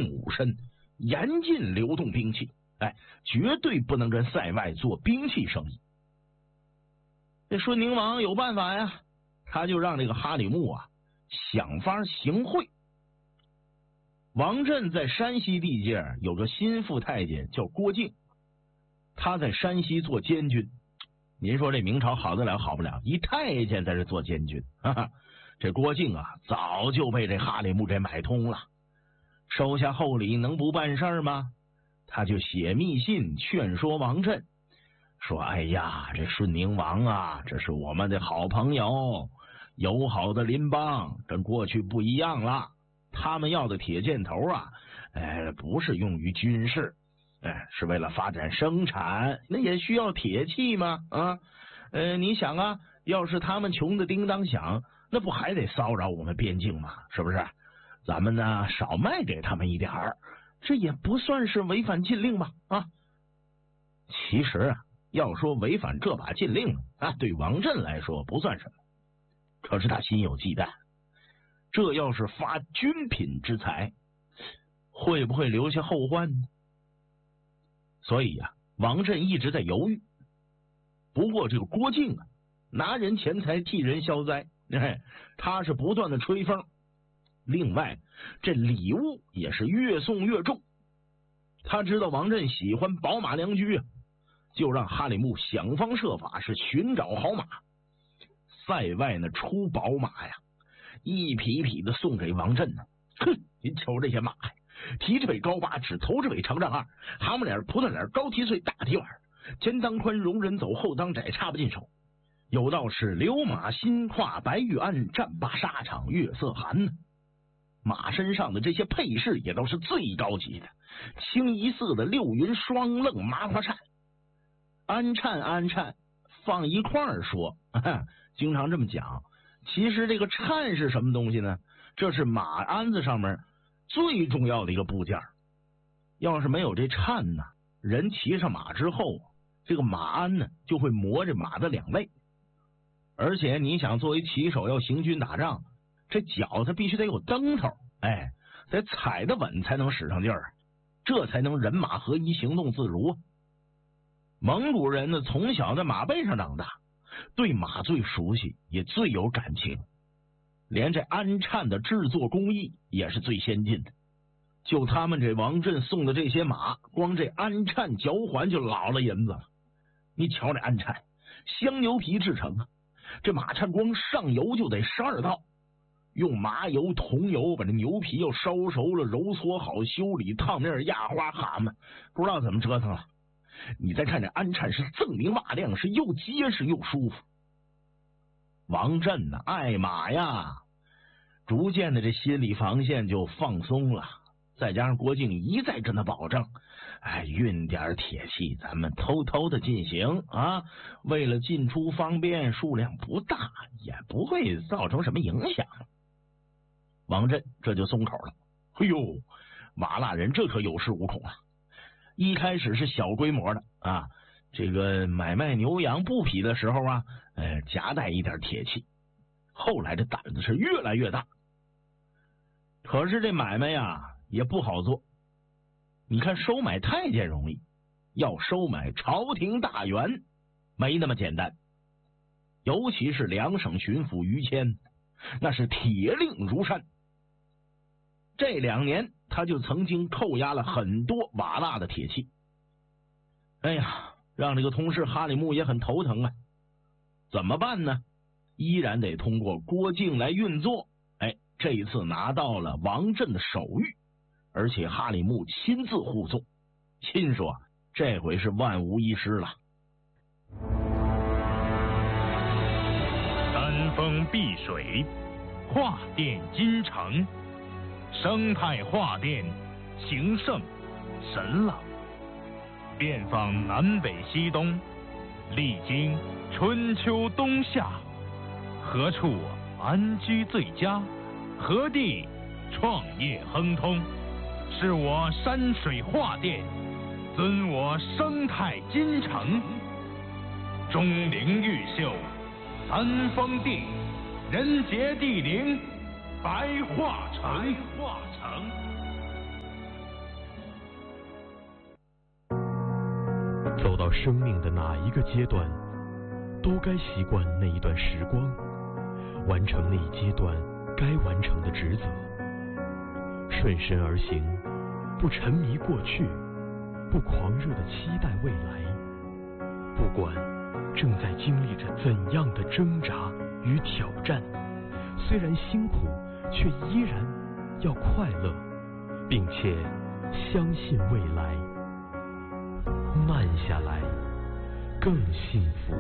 定武身，严禁流动兵器，绝对不能跟塞外做兵器生意。这顺宁王有办法呀，他就让这个哈里木想法行贿。王振在山西地界有个心腹太监叫郭靖，他在山西做监军。您说这明朝好得了好不了，一太监在这做监军，这郭靖早就被这哈里木给买通了，收下厚礼能不办事吗？他就写密信劝说王振，说哎呀，这顺宁王这是我们的好朋友，友好的邻邦，跟过去不一样了。他们要的铁箭头不是用于军事，是为了发展生产，那也需要铁器吗？你想要是他们穷的叮当响，那不还得骚扰我们边境吗？是不是？咱们呢少卖给他们一点儿，这也不算是违反禁令吧？其实要说违反这把禁令对王振来说不算什么，可是他心有忌惮，这要是发军品之财，会不会留下后患呢？所以王振一直在犹豫。不过这个郭靖拿人钱财替人消灾，他是不断的吹风。另外这礼物也是越送越重，他知道王振喜欢宝马良驹，就让哈里木想方设法是寻找好马。塞外呢出宝马一匹一匹的送给王振呢。您瞅这些马蹄着尾高8尺，头着尾长丈2，蛤蟆脸葡萄脸高蹄穗大蹄碗，前当宽容人走，后当窄插不进手。有道是流马新跨白玉鞍，战罢沙场月色寒呢。马身上的这些配饰也都是最高级的，清一色的六云双愣麻花扇。鞍颤放一块儿说，经常这么讲。其实这个颤是什么东西呢？这是马鞍子上面最重要的一个部件。要是没有这颤呢，人骑上马之后，这个马鞍呢就会磨这马的两肋。而且你想作为骑手要行军打仗，这脚它必须得有蹬头，得踩得稳才能使上劲儿，这才能人马合一，行动自如。蒙古人呢从小在马背上长大，对马最熟悉，也最有感情，连这鞍颤的制作工艺也是最先进的。就他们这王振送的这些马，光这鞍颤脚环就老了银子了。你瞧这鞍颤，香牛皮制成这马颤光上油就得12道，用麻油桐油把这牛皮要烧熟了，揉搓好，修理烫面压花蛤蟆，不知道怎么折腾了。你再看这鞍颤是锃明瓦亮，是又结实又舒服。王振爱马逐渐的这心理防线就放松了。再加上郭靖一再跟他保证，运点铁器咱们偷偷的进行为了进出方便，数量不大，也不会造成什么影响。王振这就松口了。瓦剌人这可有恃无恐了。一开始是小规模的这个买卖牛羊布匹的时候夹带一点铁器，后来这胆子是越来越大。可是这买卖也不好做。你看收买太监容易，要收买朝廷大员没那么简单。尤其是两省巡抚于谦，那是铁令如山。这2年他就曾经扣押了很多瓦剌的铁器。让这个同事哈里木也很头疼怎么办呢？依然得通过郭靖来运作。这一次拿到了王振的手谕，而且哈里木亲自护送，心说这回是万无一失了。 山峰碧水，画殿金城，生态画殿，形胜神朗，遍访南北西东，历经春秋冬夏，何处安居最佳？何地创业亨通？是我山水画殿，尊我生态金城。钟灵毓秀，三峰地，人杰地灵，白化城。 走到生命的哪一个阶段，都该习惯那一段时光，完成那一阶段该完成的职责，顺身而行，不沉迷过去，不狂热地期待未来。不管正在经历着怎样的挣扎与挑战，虽然辛苦，却依然要快乐，并且相信未来。慢下来，更幸福。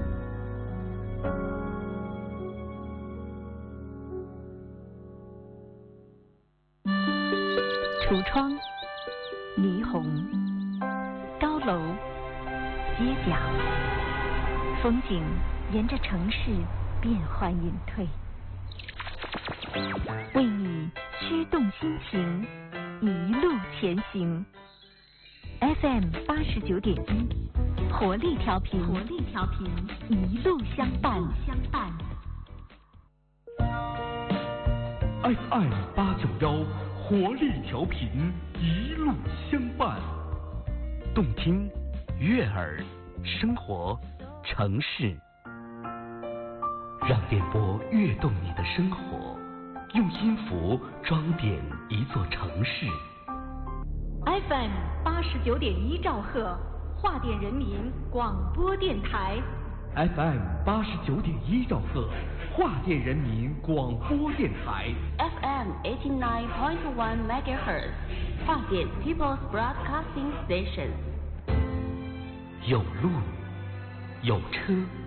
橱窗、霓虹、高楼、街角，风景沿着城市变幻隐退，为你驱动心情，一路前行。FM 89.1，活力调频，一路相伴。 FM 891，活力调频，一路相伴。动听、悦耳、生活、城市，让电波跃动你的生活，用音符装点一座城市。 FM 89.1兆赫，华电人民广播电台。 FM 89.1兆赫，华电人民广播电台。 FM 89.1 MHz， 华电 People's Broadcasting Station。 有路，有车。